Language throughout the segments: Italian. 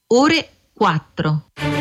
ore 4.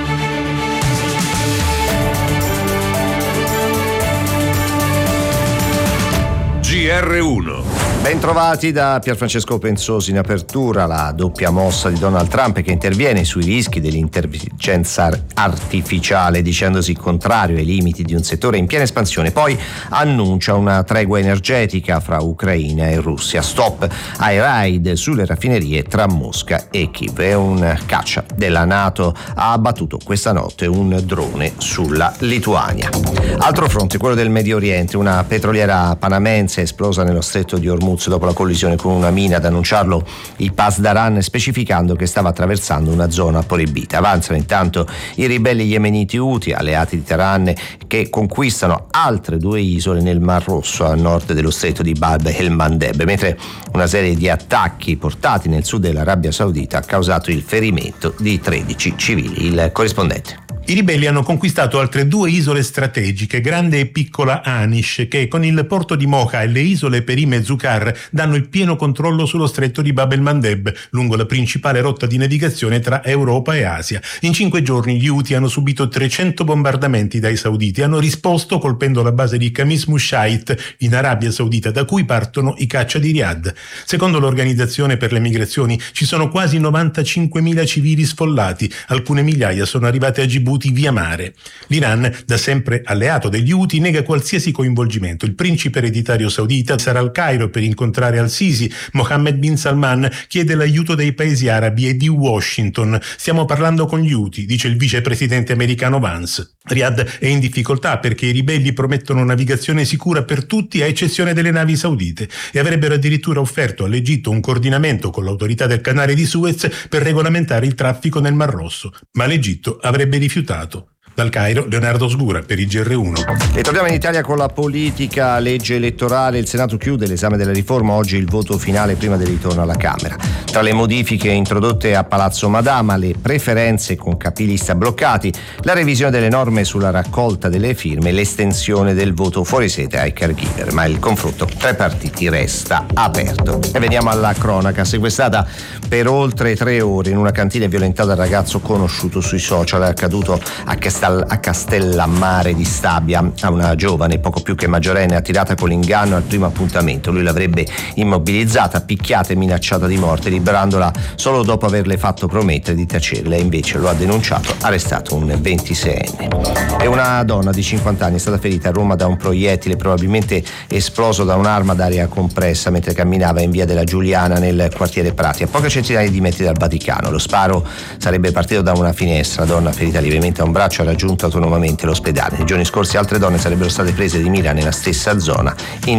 GR1. Bentrovati da Pierfrancesco Pensosi. In apertura la doppia mossa di Donald Trump che interviene sui rischi dell'intelligenza artificiale dicendosi contrario ai limiti di un settore in piena espansione. Poi annuncia una tregua energetica fra Ucraina e Russia. Stop ai raid sulle raffinerie tra Mosca e Kiev. E un caccia della NATO ha abbattuto questa notte un drone sulla Lituania. Altro fronte, quello del Medio Oriente. Una petroliera panamense è esplosa nello stretto di Hormuz dopo la collisione con una mina, ad annunciarlo il Pasdaran, specificando che stava attraversando una zona proibita. Avanzano intanto i ribelli yemeniti Houthi, alleati di Teheran, che conquistano altre 2 isole nel Mar Rosso a nord dello stretto di Bab el-Mandeb, mentre una serie di attacchi portati nel sud dell'Arabia Saudita ha causato il ferimento di 13 civili. Il corrispondente. I ribelli hanno conquistato altre 2 isole strategiche, Grande e Piccola Anish, che con il porto di Mocha e le isole Perim e Zukar danno il pieno controllo sullo stretto di Bab el-Mandeb, lungo la principale rotta di navigazione tra Europa e Asia. In 5 giorni gli Houthi hanno subito 300 bombardamenti dai sauditi e hanno risposto colpendo la base di Khamis Mushait in Arabia Saudita, da cui partono i caccia di Riyadh. Secondo l'Organizzazione per le Migrazioni ci sono quasi 95.000 civili sfollati, alcune migliaia sono arrivate a Djibouti via mare. L'Iran, da sempre alleato degli Houthi, nega qualsiasi coinvolgimento. Il principe ereditario saudita sarà al Cairo per incontrare al-Sisi. Mohammed bin Salman chiede l'aiuto dei paesi arabi e di Washington. Stiamo parlando con gli Houthi, dice il vicepresidente americano Vance. Riyadh è in difficoltà perché i ribelli promettono navigazione sicura per tutti a eccezione delle navi saudite e avrebbero addirittura offerto all'Egitto un coordinamento con l'autorità del canale di Suez per regolamentare il traffico nel Mar Rosso, ma l'Egitto avrebbe rifiutato. Dal Cairo, Leonardo Sgura per il GR1. E torniamo in Italia con la politica, legge elettorale. Il Senato chiude l'esame della riforma, oggi il voto finale prima del ritorno alla Camera. Tra le modifiche introdotte a Palazzo Madama, le preferenze con capilista bloccati, la revisione delle norme sulla raccolta delle firme e l'estensione del voto fuori sede ai caregiver. Ma il confronto tra i partiti resta aperto. E veniamo alla cronaca. Sequestrata per oltre 3 ore in una cantina e violentata il ragazzo conosciuto sui social. È accaduto a Castellammare di Stabia, a una giovane poco più che maggiorenne attirata con l'inganno al primo appuntamento. Lui l'avrebbe immobilizzata, picchiata e minacciata di morte, liberandola solo dopo averle fatto promettere di tacerla, e invece lo ha denunciato, arrestato un 26enne. E una donna di 50 anni è stata ferita a Roma da un proiettile probabilmente esploso da un'arma d'aria compressa mentre camminava in via della Giuliana nel quartiere Prati, a poche centinaia di metri dal Vaticano. Lo sparo sarebbe partito da una finestra. La donna, ferita lievemente a un braccio, ha raggiunto autonomamente l'ospedale. Nei giorni scorsi altre donne sarebbero state prese di mira nella stessa zona.